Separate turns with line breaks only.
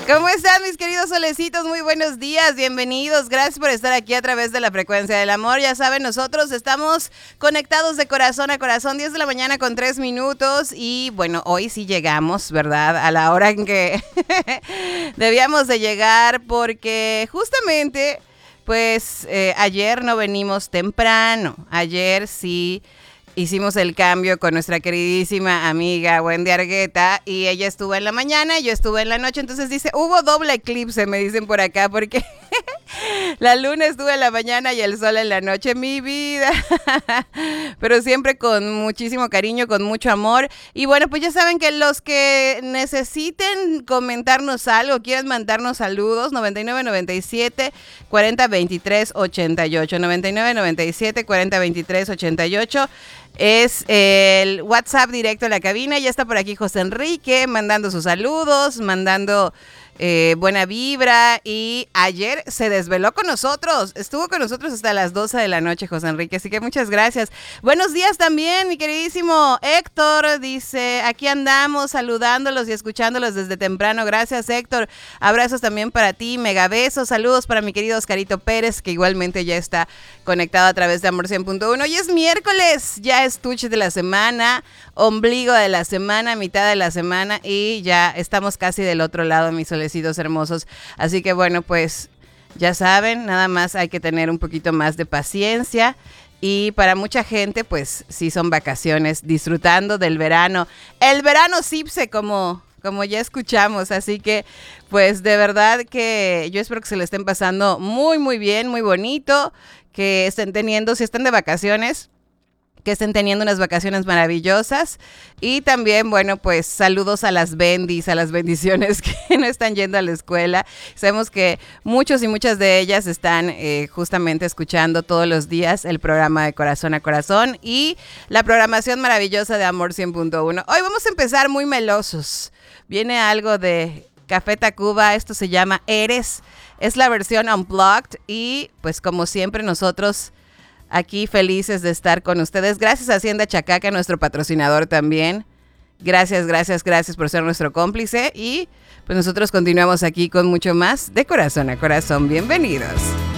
¿Cómo están mis queridos solecitos? Muy buenos días, bienvenidos. Gracias por estar aquí a través de la frecuencia del amor. Ya saben, nosotros estamos conectados de corazón a corazón, 10 de la mañana con 3 minutos. Y bueno, hoy sí llegamos, ¿verdad? A la hora en que debíamos de llegar porque justamente, pues ayer no venimos temprano. Ayer sí hicimos el cambio con nuestra queridísima amiga Wendy Argueta y ella estuvo en la mañana y yo estuve en la noche. Entonces dice, hubo doble eclipse, me dicen por acá, porque la luna estuvo en la mañana y el sol en la noche. Mi vida. Pero siempre con muchísimo cariño, con mucho amor. Y bueno, pues ya saben que los que necesiten comentarnos algo, quieran mandarnos saludos, 9997 40 23 88. 9997 40 23 88. Es el WhatsApp directo a la cabina. Ya está por aquí José Enrique mandando sus saludos, mandando buena vibra. Y ayer se desveló con nosotros. Estuvo con nosotros hasta las 12 de la noche, José Enrique. Así que muchas gracias. Buenos días también, mi queridísimo Héctor. Dice, aquí andamos saludándolos y escuchándolos desde temprano. Gracias, Héctor. Abrazos también para ti. Mega besos. Saludos para mi querido Oscarito Pérez, que igualmente ya está conectado a través de Amor 100.1. Hoy es miércoles. Ya es tuche de la semana, ombligo de la semana, mitad de la semana y ya estamos casi del otro lado, mis solecitos hermosos. Así que bueno, pues ya saben, nada más hay que tener un poquito más de paciencia. Y para mucha gente, pues sí son vacaciones, disfrutando del verano. El verano Cipse, como ya escuchamos. Así que, pues de verdad que yo espero que se le estén pasando muy, muy bien, muy bonito. Que estén teniendo, si están de vacaciones, que estén teniendo unas vacaciones maravillosas. Y también, bueno, pues saludos a las bendis, a las bendiciones que no están yendo a la escuela. Sabemos que muchos y muchas de ellas están justamente escuchando todos los días el programa de Corazón a Corazón y la programación maravillosa de Amor 100.1. Hoy vamos a empezar muy melosos. Viene algo de Café Tacuba, esto se llama Eres. Es la versión unplugged y pues como siempre nosotros aquí felices de estar con ustedes. Gracias a Hacienda Chacaca, nuestro patrocinador también. Gracias por ser nuestro cómplice. Y pues nosotros continuamos aquí con mucho más de Corazón a Corazón. Bienvenidos.